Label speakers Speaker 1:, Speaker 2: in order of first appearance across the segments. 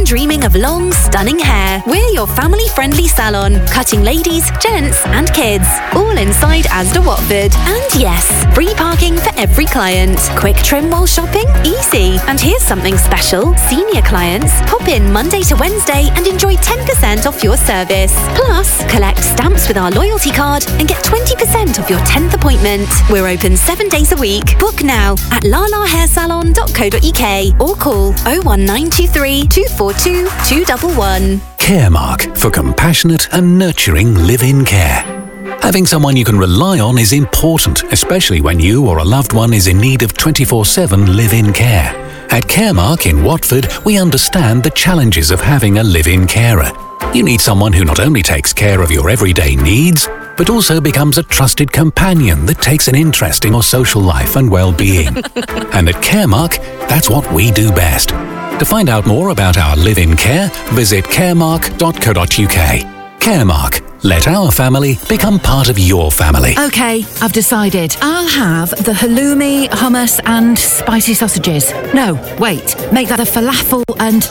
Speaker 1: dreaming of long, stunning hair? We're your family-friendly salon, cutting ladies, gents and kids. All inside Asda Watford. And yes, free parking for every client. Quick trim while shopping? Easy. And here's something special. Senior clients, pop in Monday to Wednesday and enjoy 10% off your service. Plus, collect stamps with our loyalty card and get 20% off your 10th appointment. We're open 7 days a week. Book now at lalahairsalon.co.uk or call 01923 242 211.
Speaker 2: Caremark, for compassionate and nurturing live-in care. Having someone you can rely on is important, especially when you or a loved one is in need of 24/7 live-in care. At Caremark in Watford, we understand the challenges of having a live-in carer. You need someone who not only takes care of your everyday needs, but also becomes a trusted companion that takes an interest in your social life and well-being. And at Caremark, that's what we do best. To find out more about our live-in care, visit caremark.co.uk. Caremark. Let our family become part of your family.
Speaker 3: OK, I've decided. I'll have the halloumi, hummus and spicy sausages. No, wait, make that a falafel and...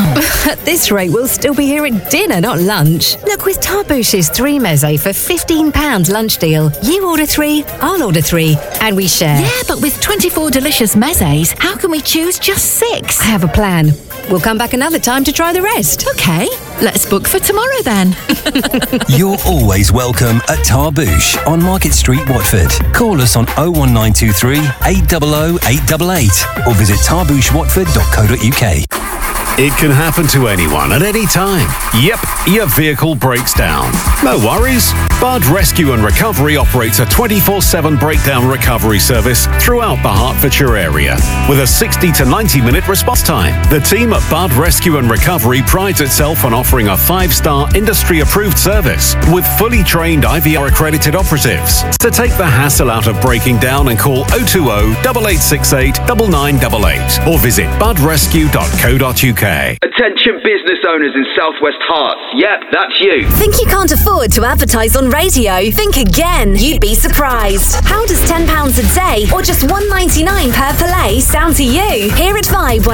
Speaker 4: At this rate, we'll still be here at dinner, not lunch. Look, with Tarbouche's 3 meze for £15 lunch deal, you order 3, I'll order 3, and we share.
Speaker 3: Yeah, but with 24 delicious mezes, how can we choose just 6?
Speaker 4: I have a plan. We'll come back another time to try the rest.
Speaker 3: OK, let's book for tomorrow then.
Speaker 5: You're always welcome at Tarbouche on Market Street, Watford. Call us on 01923 800 888 or visit tarbouchewatford.co.uk.
Speaker 6: It can happen to anyone at any time. Yep, your vehicle breaks down. No worries. Bud Rescue and Recovery operates a 24/7 breakdown recovery service throughout the Hertfordshire area with a 60 to 90-minute response time. The team at Bud Rescue and Recovery prides itself on offering a 5-star industry-approved service with fully trained IVR-accredited operatives. So take the hassle out of breaking down and call 020 8868 9988 or visit budrescue.co.uk.
Speaker 7: Attention business owners in Southwest Herts. Yep, that's you.
Speaker 1: Think you can't afford to advertise on radio? Think again. You'd be surprised. How does £10 a day or just $1.99 per play sound to you? Here at Vibe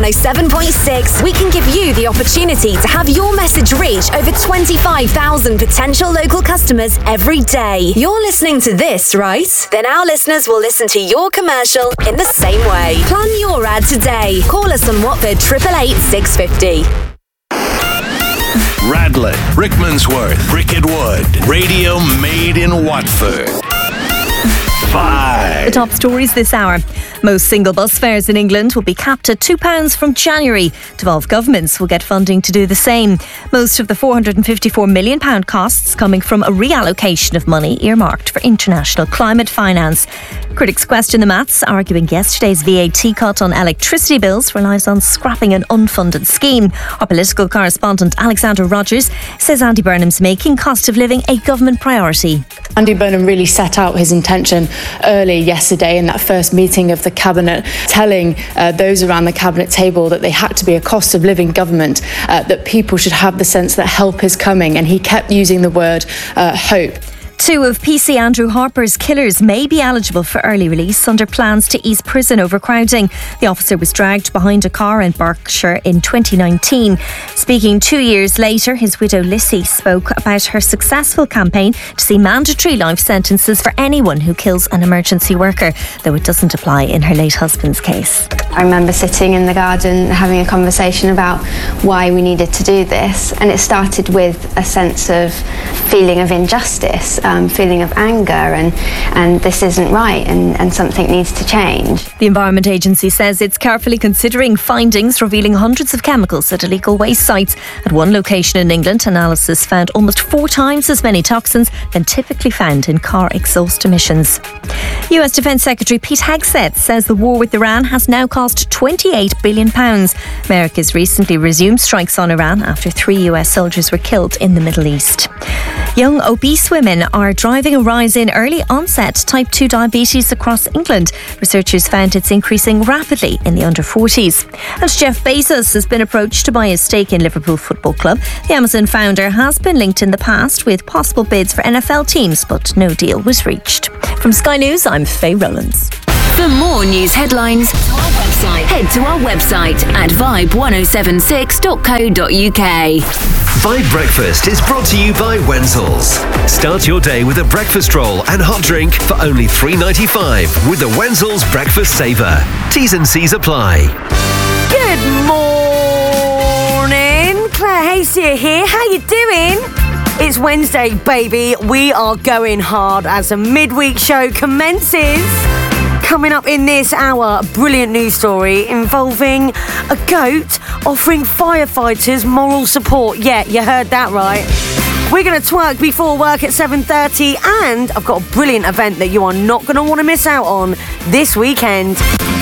Speaker 1: 107.6, we can give you the opportunity to have your message reach over 25,000 potential local customers every day. You're listening to this, right? Then our listeners will listen to your commercial in the same way. Plan your ad today. Call us on Watford 888 650.
Speaker 8: Radlett, Rickmansworth, Bricket Wood. Radio made in Watford. 5.
Speaker 9: The top stories this hour. Most single bus fares in England will be capped at £2 from January. Devolved governments will get funding to do the same. Most of the £454 million costs coming from a reallocation of money earmarked for international climate finance. Critics question the maths, arguing yesterday's VAT cut on electricity bills relies on scrapping an unfunded scheme. Our political correspondent Alexander Rogers says Andy Burnham's making cost of living a government priority.
Speaker 10: Andy Burnham really set out his intention early yesterday in that first meeting of the Cabinet, telling those around the Cabinet table that they had to be a cost of living government, that people should have the sense that help is coming, and he kept using the word hope.
Speaker 9: 2 of PC Andrew Harper's killers may be eligible for early release under plans to ease prison overcrowding. The officer was dragged behind a car in Berkshire in 2019. Speaking 2 years later, his widow Lissy spoke about her successful campaign to see mandatory life sentences for anyone who kills an emergency worker, though it doesn't apply in her late husband's case.
Speaker 11: I remember sitting in the garden having a conversation about why we needed to do this, and it started with a sense of feeling of injustice, feeling of anger, and this isn't right, and something needs to change.
Speaker 9: The Environment Agency says it's carefully considering findings revealing hundreds of chemicals at illegal waste sites. At one location in England, analysis found almost 4 times as many toxins than typically found in car exhaust emissions. US Defence Secretary Pete Hegseth says the war with Iran has now cost £28 billion. America's recently resumed strikes on Iran after 3 US soldiers were killed in the Middle East. Young obese women are driving a rise in early onset type 2 diabetes across England. Researchers found it's increasing rapidly in the under 40s. And Jeff Bezos has been approached to buy a stake in Liverpool Football Club. The Amazon founder has been linked in the past with possible bids for NFL teams, but no deal was reached. From Sky News, I'm Faye Rowlands.
Speaker 1: For more news headlines, head to our website at vibe1076.co.uk.
Speaker 12: Vibe Breakfast is brought to you by Wenzel's. Start your day with a breakfast roll and hot drink for only $3.95 with the Wenzel's Breakfast Saver. T's and C's apply.
Speaker 13: Good morning, Claire Hasty here. How you doing? It's Wednesday, baby. We are going hard as a midweek show commences. Coming up in this hour, a brilliant news story involving a goat offering firefighters moral support. Yeah, you heard that right. We're going to twerk before work at 7:30, and I've got a brilliant event that you are not going to want to miss out on this weekend.